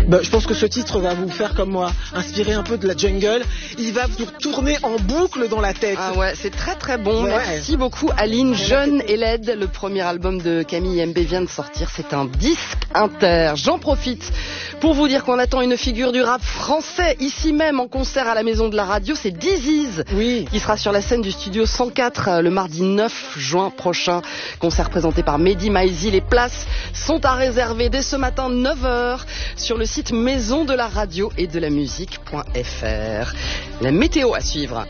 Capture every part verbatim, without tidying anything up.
Bah, je pense que ce titre va vous faire comme moi, inspirer un peu de la jungle. Il va vous tourner en boucle dans la tête. Ah ouais, c'est très très bon. Ouais. Merci beaucoup Aline. Jeune et laide, le premier album de Camille M B vient de sortir. C'est un disque inter. J'en profite pour vous dire qu'on attend une figure du rap français ici même en concert à la Maison de la Radio. C'est Diziz oui. qui sera sur la scène du studio cent quatre le mardi neuf juin prochain. Concert présenté par Mehdi Maizi. Les places sont à réserver dès ce matin neuf heures sur le site maison de la radio et de la musique.fr. La météo à suivre.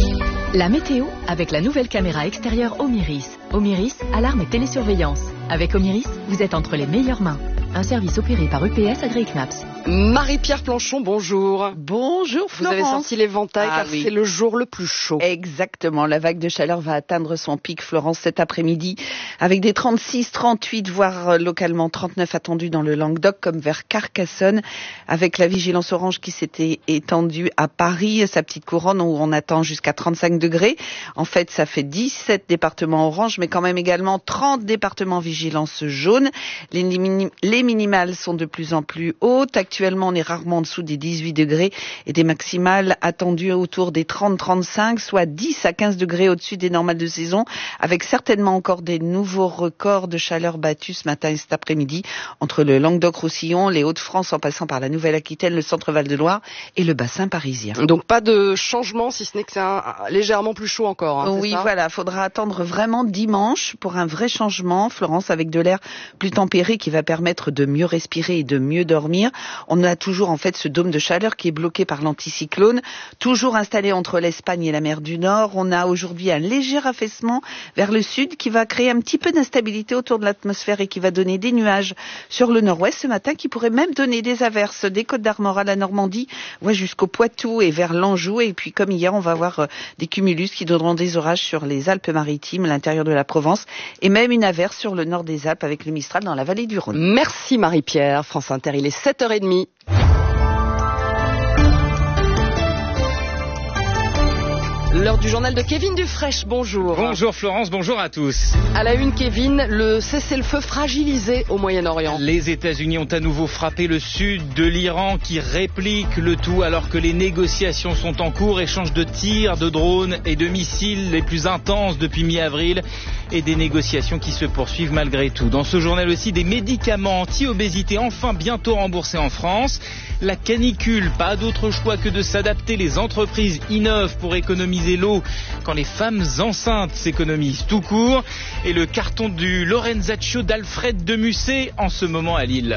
La météo avec la nouvelle caméra extérieure Omiris. Omiris, alarme et télésurveillance. Avec Omiris, vous êtes entre les meilleures mains. Un service opéré par U P S AgriCnaps. Marie-Pierre Planchon, bonjour. Bonjour Florence. Vous avez sorti l'éventail ah, car oui. c'est le jour le plus chaud. Exactement, la vague de chaleur va atteindre son pic, Florence, cet après-midi, avec des trente-six, trente-huit, voire localement trente-neuf attendus dans le Languedoc, comme vers Carcassonne, avec la vigilance orange qui s'était étendue à Paris, sa petite couronne, où on attend jusqu'à trente-cinq degrés. En fait, ça fait dix-sept départements orange, mais quand même également trente départements vigilance jaune. Les, minim- les minimales sont de plus en plus hautes. Actuellement, on est rarement en dessous des dix-huit degrés et des maximales attendues autour des trente à trente-cinq, soit dix à quinze degrés au-dessus des normales de saison, avec certainement encore des nouveaux records de chaleur battus ce matin et cet après-midi entre le Languedoc-Roussillon, les Hauts-de-France en passant par la Nouvelle-Aquitaine, le centre-Val de Loire et le bassin parisien. Donc pas de changement, si ce n'est que c'est un, légèrement plus chaud encore. Hein, oui, c'est ça voilà, faudra attendre vraiment dimanche pour un vrai changement, Florence, avec de l'air plus tempéré qui va permettre de mieux respirer et de mieux dormir. On a toujours en fait ce dôme de chaleur qui est bloqué par l'anticyclone, toujours installé entre l'Espagne et la mer du Nord. On a aujourd'hui un léger affaissement vers le sud qui va créer un petit peu d'instabilité autour de l'atmosphère et qui va donner des nuages sur le nord-ouest ce matin qui pourraient même donner des averses des Côtes d'Armor à la Normandie, ouais, jusqu'au Poitou et vers l'Anjou. Et puis comme hier, on va avoir euh, des cumulus qui donneront des orages sur les Alpes-Maritimes, l'intérieur de la Provence et même une averse sur le nord des Alpes avec le Mistral dans la vallée du Rhône. Merci Marie-Pierre. France Inter, il est sept heures trente. L'heure du journal de Kevin Dufresne, bonjour. Bonjour Florence, bonjour à tous. À la une, Kevin, le cessez-le-feu fragilisé au Moyen-Orient. Les États-Unis ont à nouveau frappé le sud de l'Iran qui réplique le tout alors que les négociations sont en cours. Échange de tirs, de drones et de missiles les plus intenses depuis mi-avril et des négociations qui se poursuivent malgré tout. Dans ce journal aussi, des médicaments anti-obésité enfin bientôt remboursés en France. La canicule, pas d'autre choix que de s'adapter. Les entreprises innovent pour économiser l'eau quand les femmes enceintes s'économisent tout court. Et le carton du Lorenzaccio d'Alfred de Musset en ce moment à Lille.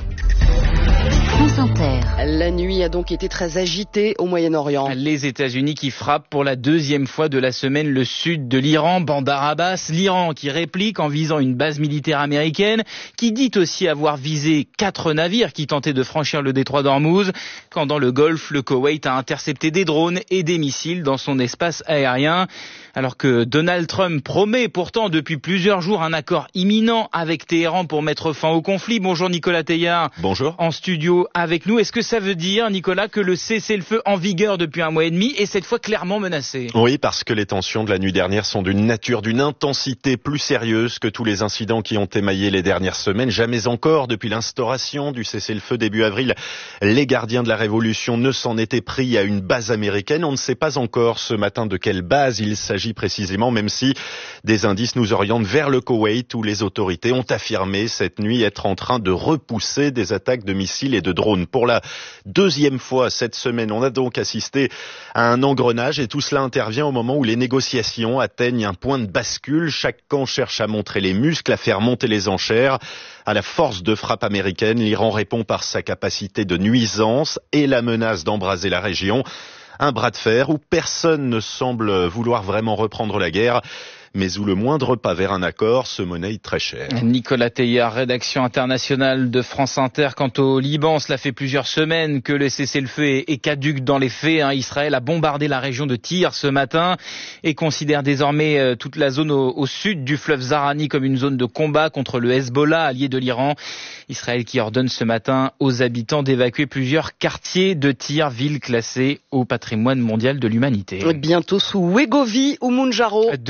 France Inter. La nuit a donc été très agitée au Moyen-Orient. Les États-Unis qui frappent pour la deuxième fois de la semaine le sud de l'Iran, Bandar Abbas. L'Iran qui réplique en visant une base militaire américaine, qui dit aussi avoir visé quatre navires qui tentaient de franchir le détroit d'Ormuz. Quand dans le Golfe, le Koweït a intercepté des drones et des missiles dans son espace aérien. Alors que Donald Trump promet pourtant depuis plusieurs jours un accord imminent avec Téhéran pour mettre fin au conflit. Bonjour Nicolas Teillard. Bonjour. En studio avec nous. Est-ce que ça veut dire, Nicolas, que le cessez-le-feu en vigueur depuis un mois et demi est cette fois clairement menacé? Oui, parce que les tensions de la nuit dernière sont d'une nature, d'une intensité plus sérieuse que tous les incidents qui ont émaillé les dernières semaines. Jamais encore, depuis l'instauration du cessez-le-feu début avril, les gardiens de la révolution ne s'en étaient pris à une base américaine. On ne sait pas encore ce matin de quelle base il s'agit précisément, même si des indices nous orientent vers le Koweït où les autorités ont affirmé cette nuit être en train de repousser des attaques de missiles et de drones. Pour la deuxième fois cette semaine, on a donc assisté à un engrenage et tout cela intervient au moment où les négociations atteignent un point de bascule. Chaque camp cherche à montrer les muscles, à faire monter les enchères. À la force de frappe américaine, l'Iran répond par sa capacité de nuisance et la menace d'embraser la région. Un bras de fer où personne ne semble vouloir vraiment reprendre la guerre, mais où le moindre pas vers un accord se monnaie très cher. Nicolas Teillard, rédaction internationale de France Inter. Quant au Liban, cela fait plusieurs semaines que le cessez-le-feu est, est caduque dans les faits. Hein. Israël a bombardé la région de Tyr ce matin et considère désormais euh, toute la zone au, au sud du fleuve Zahrani comme une zone de combat contre le Hezbollah, allié de l'Iran. Israël qui ordonne ce matin aux habitants d'évacuer plusieurs quartiers de Tyr, ville classée au patrimoine mondial de l'humanité. Bientôt sous Wegovy ou Mounjaro. Deux médicaments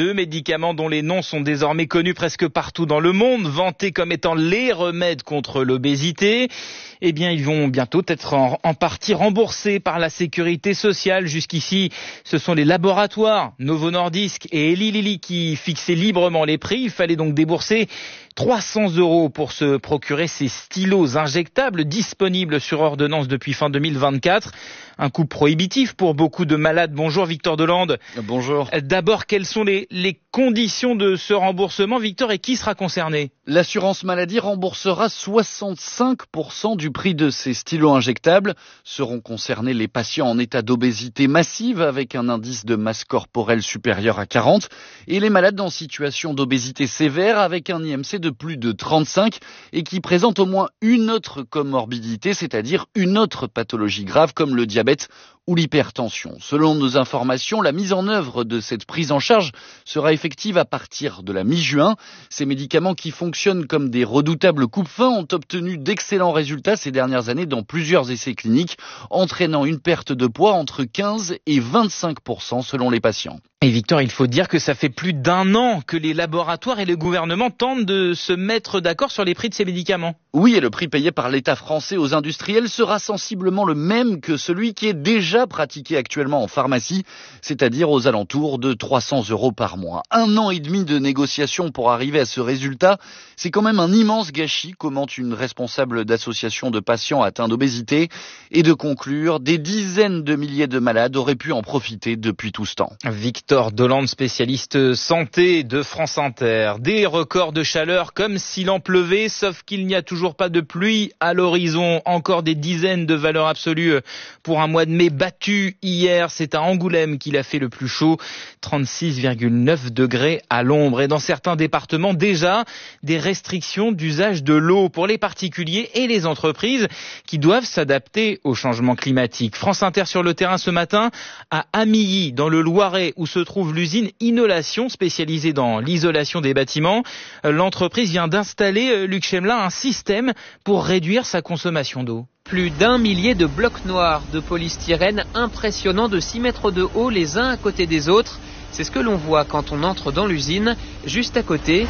médicaments dont les noms sont désormais connus presque partout dans le monde, vantés comme étant les remèdes contre l'obésité. Eh bien, ils vont bientôt être en, en partie remboursés par la sécurité sociale. Jusqu'ici, ce sont les laboratoires Novo Nordisk et Eli Lilly qui fixaient librement les prix. Il fallait donc débourser trois cents euros pour se procurer ces stylos injectables disponibles sur ordonnance depuis fin deux mille vingt-quatre. Un coût prohibitif pour beaucoup de malades. Bonjour Victor Delande. Bonjour. D'abord, quelles sont les, les conditions de ce remboursement, Victor, et qui sera concerné ? L'assurance maladie remboursera soixante-cinq pour cent du prix de ces stylos injectables. Seront concernés les patients en état d'obésité massive avec un indice de masse corporelle supérieur à quarante et les malades en situation d'obésité sévère avec un I M C de plus de trente-cinq et qui présentent au moins une autre comorbidité, c'est-à-dire une autre pathologie grave comme le diabète ou l'hypertension. Selon nos informations, la mise en œuvre de cette prise en charge sera effective à partir de la mi-juin. Ces médicaments qui fonctionnent comme des redoutables coupe-faim ont obtenu d'excellents résultats ces dernières années dans plusieurs essais cliniques, entraînant une perte de poids entre quinze et vingt-cinq pour cent selon les patients. Et Victor, il faut dire que ça fait plus d'un an que les laboratoires et le gouvernement tentent de se mettre d'accord sur les prix de ces médicaments. Oui, et le prix payé par l'État français aux industriels sera sensiblement le même que celui qui est déjà pratiqué actuellement en pharmacie, c'est-à-dire aux alentours de trois cents euros par mois. Un an et demi de négociations pour arriver à ce résultat, c'est quand même un immense gâchis, commente une responsable d'association de patients atteints d'obésité, et de conclure, des dizaines de milliers de malades auraient pu en profiter depuis tout ce temps. Victor Delande, spécialiste santé de France Inter. Des records de chaleur comme s'il en pleuvait, sauf qu'il n'y a toujours pas de pluie à l'horizon. Encore des dizaines de valeurs absolues pour un mois de mai battu hier. C'est à Angoulême qu'il a fait le plus chaud, trente-six virgule neuf degrés à l'ombre. Et dans certains départements, déjà, des restrictions d'usage de l'eau pour les particuliers et les entreprises qui doivent s'adapter au changement climatique. France Inter sur le terrain ce matin à Amilly, dans le Loiret, où se trouve l'usine Inolation, spécialisée dans l'isolation des bâtiments. L'entreprise vient d'installer, Luc Chemla, un système pour réduire sa consommation d'eau. Plus d'un millier de blocs noirs de polystyrène impressionnants de six mètres de haut les uns à côté des autres. C'est ce que l'on voit quand on entre dans l'usine. Juste à côté,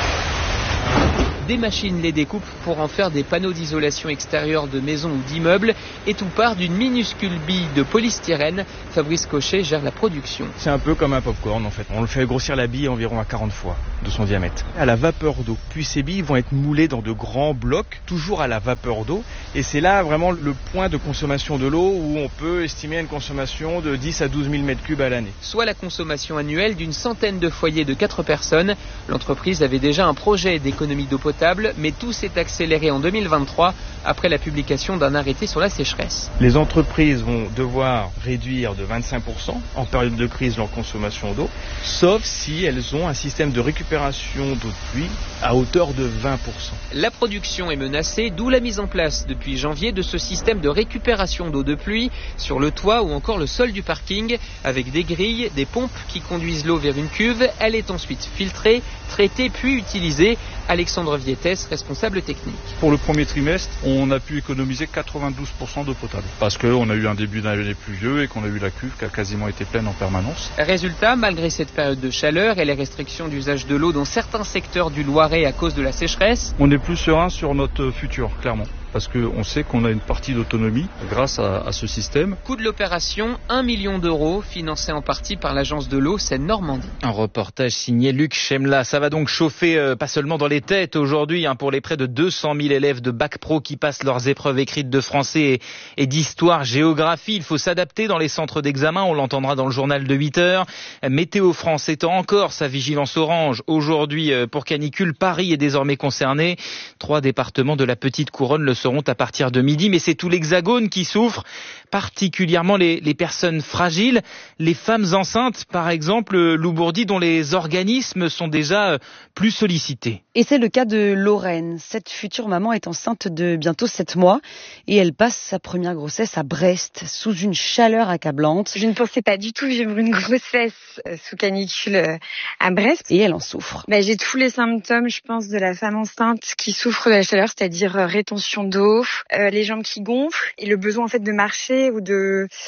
des machines les découpent pour en faire des panneaux d'isolation extérieure de maisons ou d'immeubles, et tout part d'une minuscule bille de polystyrène. Fabrice Cochet gère la production. C'est un peu comme un popcorn en fait. On le fait grossir la bille environ à quarante fois de son diamètre, à la vapeur d'eau. Puis ces billes vont être moulées dans de grands blocs, toujours à la vapeur d'eau. Et c'est là vraiment le point de consommation de l'eau où on peut estimer une consommation de dix à douze mille mètres cubes à l'année. Soit la consommation annuelle d'une centaine de foyers de quatre personnes. L'entreprise avait déjà un projet d'économie d'eau potable, mais tout s'est accéléré en deux mille vingt-trois après la publication d'un arrêté sur la sécheresse. Les entreprises vont devoir réduire de vingt-cinq pour cent en période de crise leur consommation d'eau, sauf si elles ont un système de récupération d'eau de pluie à hauteur de vingt pour cent. La production est menacée, d'où la mise en place depuis janvier de ce système de récupération d'eau de pluie sur le toit ou encore le sol du parking, avec des grilles, des pompes qui conduisent l'eau vers une cuve. Elle est ensuite filtrée, traitée puis utilisée. Alexandre Viettès, responsable technique. Pour le premier trimestre, on a pu économiser quatre-vingt-douze pour cent d'eau potable parce qu'on a eu un début d'année pluvieux et qu'on a eu la cuve qui a quasiment été pleine en permanence. Résultat, malgré cette période de chaleur et les restrictions d'usage de l'eau dans certains secteurs du Loiret à cause de la sécheresse, on est plus serein sur notre futur, clairement. Parce qu'on sait qu'on a une partie d'autonomie grâce à, à ce système. Coût de l'opération, un million d'euros, financé en partie par l'agence de l'eau Seine-Normandie. Un reportage signé Luc Chemla. Ça va donc chauffer euh, pas seulement dans les têtes aujourd'hui, hein, pour les près de deux cent mille élèves de Bac Pro qui passent leurs épreuves écrites de français et, et d'histoire-géographie. Il faut s'adapter dans les centres d'examen, on l'entendra dans le journal de huit heures. Météo France étend encore sa vigilance orange. Aujourd'hui, euh, pour canicule, Paris est désormais concerné. Trois départements de la Petite Couronne le seront à partir de midi, mais c'est tout l'Hexagone qui souffre, particulièrement les, les personnes fragiles, les femmes enceintes, par exemple, Lou Bourdi, dont les organismes sont déjà plus sollicités. Et c'est le cas de Lorraine. Cette future maman est enceinte de bientôt sept mois et elle passe sa première grossesse à Brest, sous une chaleur accablante. Je ne pensais pas du tout vivre une grossesse sous canicule à Brest. Et elle en souffre. Bah, j'ai tous les symptômes, je pense, de la femme enceinte qui souffre de la chaleur, c'est-à-dire rétention d'eau, euh, les jambes qui gonflent et le besoin en fait de marcher ou de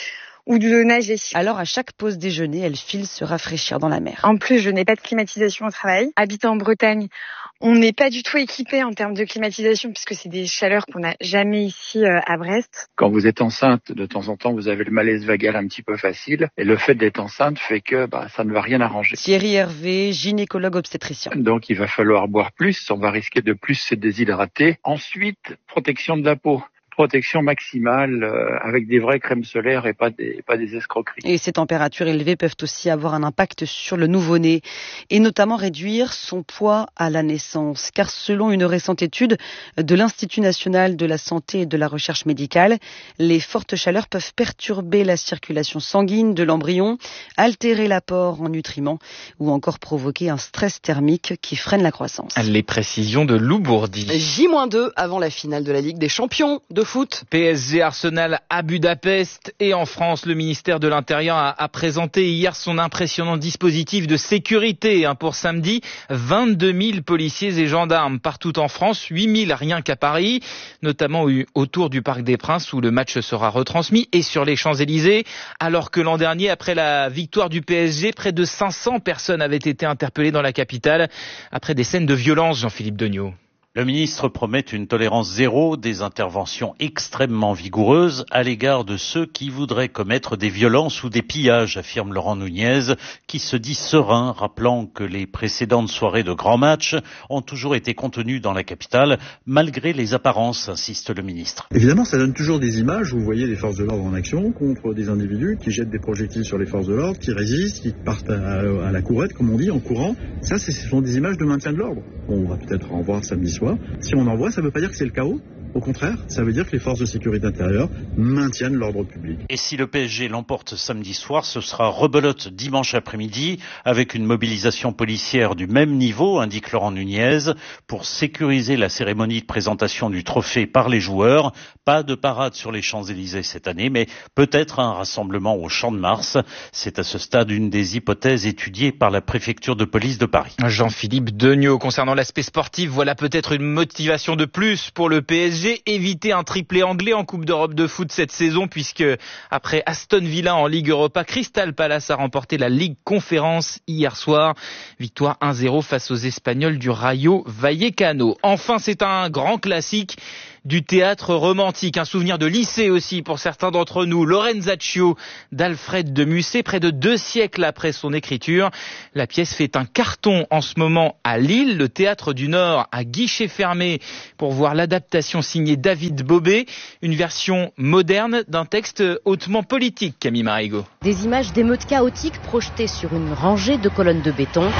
ou de nager. Alors à chaque pause déjeuner, elle file se rafraîchir dans la mer. En plus, je n'ai pas de climatisation au travail. Habitant en Bretagne, on n'est pas du tout équipé en termes de climatisation puisque c'est des chaleurs qu'on n'a jamais ici euh, à Brest. Quand vous êtes enceinte, de temps en temps, vous avez le malaise vagal un petit peu facile. Et le fait d'être enceinte fait que bah, ça ne va rien arranger. Thierry Hervé, gynécologue obstétricien. Donc il va falloir boire plus, on va risquer de plus se déshydrater. Ensuite, protection de la peau. Protection maximale euh, avec des vraies crèmes solaires et pas des, pas des escroqueries. Et ces températures élevées peuvent aussi avoir un impact sur le nouveau-né et notamment réduire son poids à la naissance. Car selon une récente étude de l'Institut national de la santé et de la recherche médicale, les fortes chaleurs peuvent perturber la circulation sanguine de l'embryon, altérer l'apport en nutriments ou encore provoquer un stress thermique qui freine la croissance. Les précisions de Lou Bourdi. J deux avant la finale de la Ligue des Champions de foot. P S G Arsenal à Budapest et en France, le ministère de l'Intérieur a, a présenté hier son impressionnant dispositif de sécurité hein, pour samedi. vingt-deux mille policiers et gendarmes partout en France, huit mille rien qu'à Paris, notamment autour du Parc des Princes où le match sera retransmis et sur les Champs-Élysées. Alors que l'an dernier, après la victoire du P S G, près de cinq cents personnes avaient été interpellées dans la capitale après des scènes de violence, Jean-Philippe Degnaud. Le ministre promet une tolérance zéro, des interventions extrêmement vigoureuses à l'égard de ceux qui voudraient commettre des violences ou des pillages, affirme Laurent Nunez, qui se dit serein, rappelant que les précédentes soirées de grands matchs ont toujours été contenues dans la capitale, malgré les apparences, insiste le ministre. Évidemment, ça donne toujours des images où vous voyez des forces de l'ordre en action contre des individus qui jettent des projectiles sur les forces de l'ordre, qui résistent, qui partent à, à la courette, comme on dit, en courant. Ça, ce sont des images de maintien de l'ordre. Bon, on va peut-être en voir samedi soir. Si on en voit, ça ne veut pas dire que c'est le chaos. Au contraire, ça veut dire que les forces de sécurité intérieure maintiennent l'ordre public. Et si le P S G l'emporte samedi soir, ce sera rebelote dimanche après-midi avec une mobilisation policière du même niveau, indique Laurent Nunez, pour sécuriser la cérémonie de présentation du trophée par les joueurs. Pas de parade sur les Champs-Élysées cette année, mais peut-être un rassemblement au Champ de Mars. C'est à ce stade une des hypothèses étudiées par la préfecture de police de Paris. Jean-Philippe Degnaud, concernant l'aspect sportif, voilà peut-être une motivation de plus pour le P S G. Éviter un triplé anglais en Coupe d'Europe de foot cette saison puisque après Aston Villa en Ligue Europa, Crystal Palace a remporté la Ligue Conférence hier soir. Victoire un zéro face aux Espagnols du Rayo Vallecano. Enfin, c'est un grand classique du théâtre romantique, un souvenir de lycée aussi pour certains d'entre nous. Lorenzaccio d'Alfred de Musset, près de deux siècles après son écriture. La pièce fait un carton en ce moment à Lille, le Théâtre du Nord à guichet fermé pour voir l'adaptation signée David Bobet, une version moderne d'un texte hautement politique, Camille Marigot. Des images d'émeutes chaotiques projetées sur une rangée de colonnes de béton.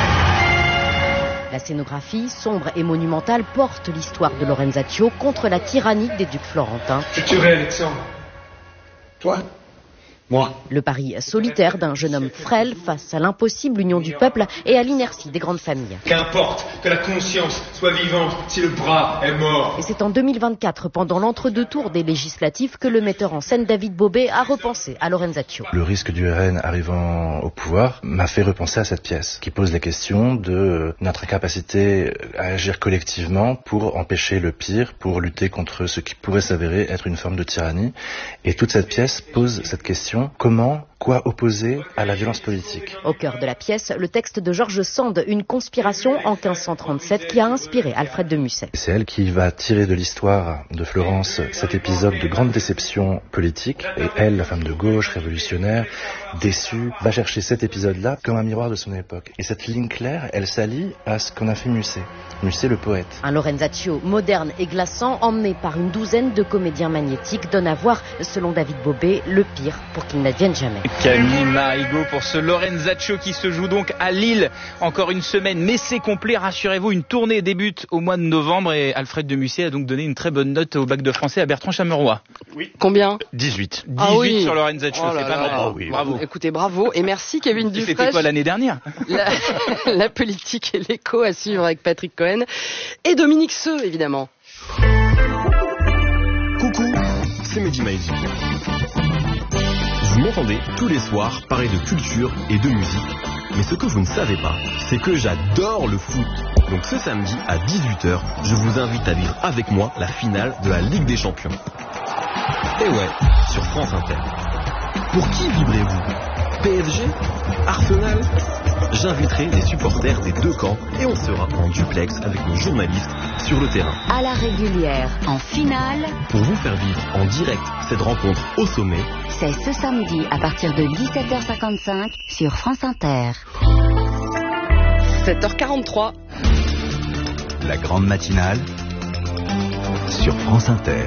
La scénographie, sombre et monumentale, porte l'histoire de Lorenzaccio contre la tyrannie des ducs florentins. Futur Alexandre. Toi ? Moi. Le pari solitaire d'un jeune homme frêle face à l'impossible union du peuple et à l'inertie des grandes familles. Qu'importe que la conscience soit vivante si le bras est mort. Et c'est en deux mille vingt-quatre, pendant l'entre-deux tours des législatives, que le metteur en scène David Bobet a repensé à Lorenzaccio. Le risque du R N arrivant au pouvoir m'a fait repenser à cette pièce, qui pose les questions de notre capacité à agir collectivement pour empêcher le pire, pour lutter contre ce qui pourrait s'avérer être une forme de tyrannie. Et toute cette pièce pose cette question. Comment, quoi opposer à la violence politique? Au cœur de la pièce, le texte de George Sand, une conspiration en quinze cent trente-sept qui a inspiré Alfred de Musset. C'est elle qui va tirer de l'histoire de Florence cet épisode de grande déception politique. Et elle, la femme de gauche, révolutionnaire, déçue, va chercher cet épisode-là comme un miroir de son époque. Et cette ligne claire, elle s'allie à ce qu'on a fait Musset. Musset, le poète. Un Lorenzaccio moderne et glaçant, emmené par une douzaine de comédiens magnétiques, donne à voir, selon David Bobet, le pire pour qu'il n'advienne jamais. Camille Marigot pour ce Lorenzaccio qui se joue donc à Lille. Encore une semaine, mais c'est complet. Rassurez-vous, une tournée débute au mois de novembre et Alfred de Musset a donc donné une très bonne note au bac de français à Bertrand Chameroy. Oui. Combien? dix-huit. dix-huit ah oui. Sur Lorenzaccio, oh c'est pas mal. Oh oui, bravo. Écoutez, bravo. Et merci Kevin Dufresne. C'était quoi l'année dernière? la, la politique et l'écho à suivre avec Patrick Cohen et Dominique Seux, évidemment. Coucou, c'est Mehdi Maizi. Vous m'entendez tous les soirs parler de culture et de musique. Mais ce que vous ne savez pas, c'est que j'adore le foot. Donc ce samedi à dix-huit heures, je vous invite à vivre avec moi la finale de la Ligue des Champions. Et ouais, sur France Inter. Pour qui vibrez-vous? P S G? Arsenal? J'inviterai les supporters des deux camps et on sera en duplex avec nos journalistes sur le terrain. À la régulière, en finale, pour vous faire vivre en direct cette rencontre au sommet, c'est ce samedi à partir de dix-sept heures cinquante-cinq sur France Inter. sept heures quarante-trois. La grande matinale sur France Inter.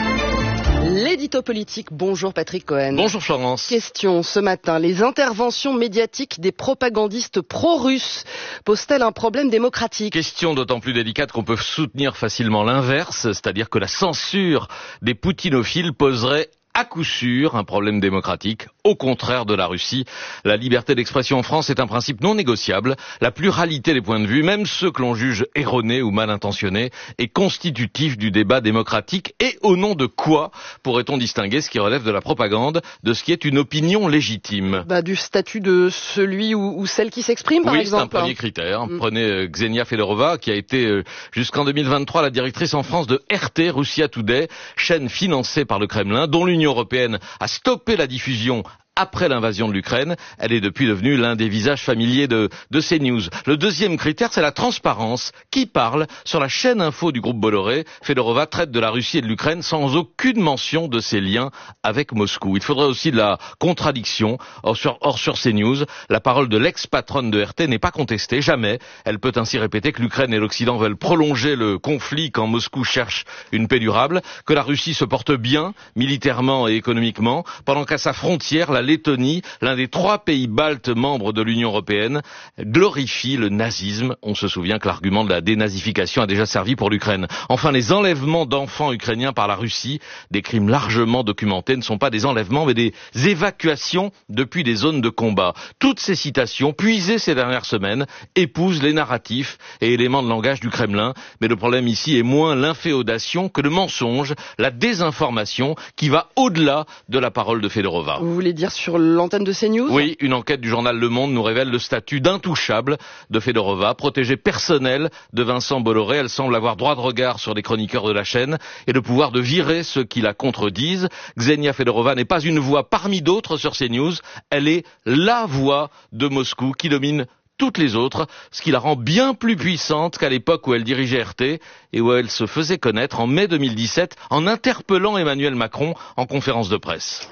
L'édito politique, bonjour Patrick Cohen. Bonjour Florence. Question ce matin, les interventions médiatiques des propagandistes pro-russes posent-elles un problème démocratique? Question d'autant plus délicate qu'on peut soutenir facilement l'inverse, c'est-à-dire que la censure des poutinophiles poserait à coup sûr un problème démocratique. Au contraire de la Russie, la liberté d'expression en France est un principe non négociable. La pluralité des points de vue, même ceux que l'on juge erronés ou mal intentionnés, est constitutif du débat démocratique. Et au nom de quoi pourrait-on distinguer ce qui relève de la propagande de ce qui est une opinion légitime? Bah, du statut de celui ou, ou celle qui s'exprime, par oui, exemple. Oui, c'est un premier critère. Mm. Prenez euh, Ksenia Fedorova, qui a été euh, jusqu'en deux mille vingt-trois la directrice en France de R T, Russia Today, chaîne financée par le Kremlin, dont l'Union européenne a stoppé la diffusion après l'invasion de l'Ukraine. Elle est depuis devenue l'un des visages familiers de, de CNews. Le deuxième critère, c'est la transparence. Qui parle sur la chaîne info du groupe Bolloré? Fedorova traite de la Russie et de l'Ukraine sans aucune mention de ses liens avec Moscou. Il faudrait aussi de la contradiction. Or sur, or sur CNews, la parole de l'ex-patronne de R T n'est pas contestée, jamais. Elle peut ainsi répéter que l'Ukraine et l'Occident veulent prolonger le conflit quand Moscou cherche une paix durable, que la Russie se porte bien, militairement et économiquement, pendant qu'à sa frontière, la Lettonie, l'un des trois pays baltes membres de l'Union européenne, glorifie le nazisme. On se souvient que l'argument de la dénazification a déjà servi pour l'Ukraine. Enfin, les enlèvements d'enfants ukrainiens par la Russie, des crimes largement documentés, ne sont pas des enlèvements mais des évacuations depuis des zones de combat. Toutes ces citations, puisées ces dernières semaines, épousent les narratifs et éléments de langage du Kremlin. Mais le problème ici est moins l'inféodation que le mensonge, la désinformation qui va au-delà de la parole de Fedorova. Vous voulez dire sur l'antenne de CNews? Oui, une enquête du journal Le Monde nous révèle le statut d'intouchable de Fedorova, protégée personnelle de Vincent Bolloré. Elle semble avoir droit de regard sur les chroniqueurs de la chaîne et le pouvoir de virer ceux qui la contredisent. Ksenia Fedorova n'est pas une voix parmi d'autres sur CNews, elle est la voix de Moscou qui domine toutes les autres, ce qui la rend bien plus puissante qu'à l'époque où elle dirigeait R T et où elle se faisait connaître en mai deux mille dix-sept en interpellant Emmanuel Macron en conférence de presse.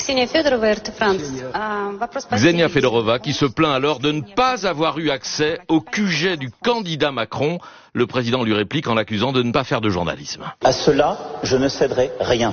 Ksenia Fedorova qui se plaint alors de ne pas avoir eu accès au Q G du candidat Macron. Le président lui réplique en l'accusant de ne pas faire de journalisme. À cela, je ne céderai rien.